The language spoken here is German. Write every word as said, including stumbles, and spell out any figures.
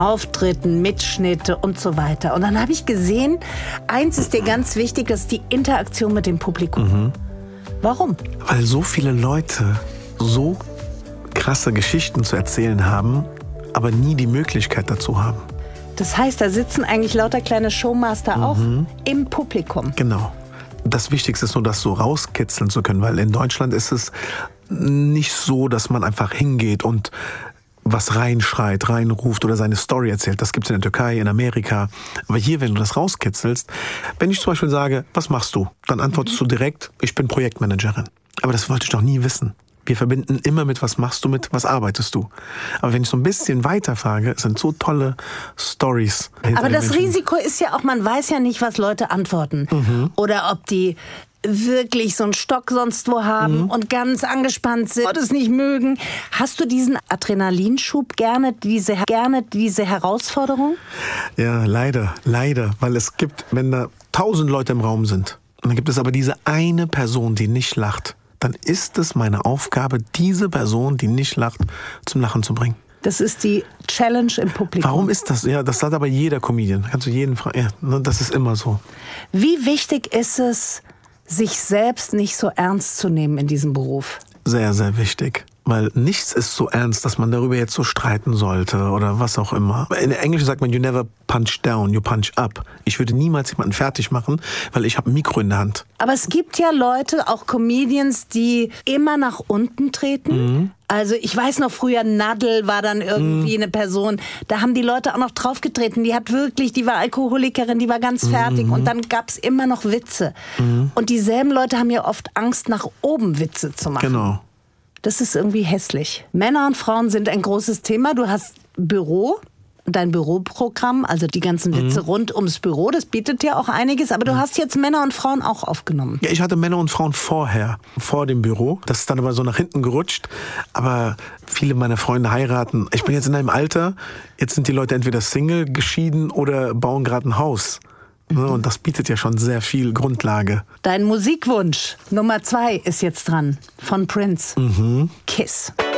Auftritten, Mitschnitte und so weiter. Und dann habe ich gesehen, eins ist dir ganz wichtig, das ist die Interaktion mit dem Publikum. Mhm. Warum? Weil so viele Leute so krasse Geschichten zu erzählen haben, aber nie die Möglichkeit dazu haben. Das heißt, da sitzen eigentlich lauter kleine Showmaster mhm. auch im Publikum. Genau. Das Wichtigste ist nur, das so rauskitzeln zu können, weil in Deutschland ist es nicht so, dass man einfach hingeht und was reinschreit, reinruft oder seine Story erzählt. Das gibt's in der Türkei, in Amerika. Aber hier, wenn du das rauskitzelst, wenn ich zum Beispiel sage, was machst du? Dann antwortest mhm. du direkt, ich bin Projektmanagerin. Aber das wollte ich doch nie wissen. Wir verbinden immer mit, was machst du mit, was arbeitest du? Aber wenn ich so ein bisschen weiterfrage, sind so tolle Stories. Aber das Risiko ist ja auch, man weiß ja nicht, was Leute antworten. Mhm. Oder ob die wirklich so einen Stock sonst wo haben mhm. und ganz angespannt sind und es nicht mögen. Hast du diesen Adrenalinschub gerne, diese, gerne diese Herausforderung? Ja, leider, leider. Weil es gibt, wenn da tausend Leute im Raum sind, und dann gibt es aber diese eine Person, die nicht lacht, dann ist es meine Aufgabe, diese Person, die nicht lacht, zum Lachen zu bringen. Das ist die Challenge im Publikum. Warum ist das? Ja, das sagt aber jeder Comedian. Kannst du jeden fragen. Ja, das ist immer so. Wie wichtig ist es, sich selbst nicht so ernst zu nehmen in diesem Beruf? Sehr, sehr wichtig. Weil nichts ist so ernst, dass man darüber jetzt so streiten sollte oder was auch immer. In Englisch sagt man, you never punch down, you punch up. Ich würde niemals jemanden fertig machen, weil ich habe ein Mikro in der Hand. Aber es gibt ja Leute, auch Comedians, die immer nach unten treten. Mhm. Also ich weiß noch, früher Nadel war dann irgendwie mhm. eine Person, da haben die Leute auch noch draufgetreten. Die hat wirklich, die war Alkoholikerin, die war ganz fertig. Mhm. Und dann gab's immer noch Witze. Mhm. Und dieselben Leute haben ja oft Angst, nach oben Witze zu machen. Genau. Das ist irgendwie hässlich. Männer und Frauen sind ein großes Thema. Du hast Büro, dein Büroprogramm, also die ganzen Witze mhm. rund ums Büro, das bietet ja auch einiges. Aber du hast jetzt Männer und Frauen auch aufgenommen. Ja, ich hatte Männer und Frauen vorher, vor dem Büro. Das ist dann aber so nach hinten gerutscht. Aber viele meiner Freunde heiraten. Ich bin jetzt in einem Alter, jetzt sind die Leute entweder Single, geschieden oder bauen gerade ein Haus. Und das bietet ja schon sehr viel Grundlage. Dein Musikwunsch Nummer zwei ist jetzt dran, von Prince. Mhm. Kiss.